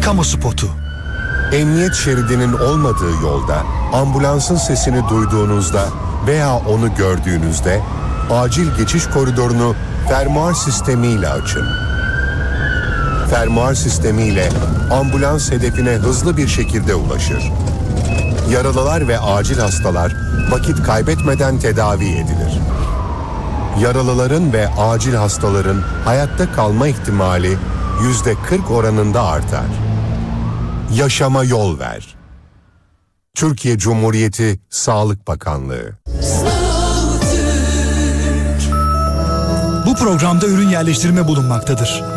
kamu spotu. Emniyet şeridinin olmadığı yolda ambulansın sesini duyduğunuzda veya onu gördüğünüzde acil geçiş koridorunu fermuar sistemiyle açın. Fermuar sistemiyle ambulans hedefine hızlı bir şekilde ulaşır. Yaralılar ve acil hastalar vakit kaybetmeden tedavi edilir. Yaralıların ve acil hastaların hayatta kalma ihtimali %40 oranında artar. Yaşama yol ver. Türkiye Cumhuriyeti Sağlık Bakanlığı. Bu programda ürün yerleştirme bulunmaktadır.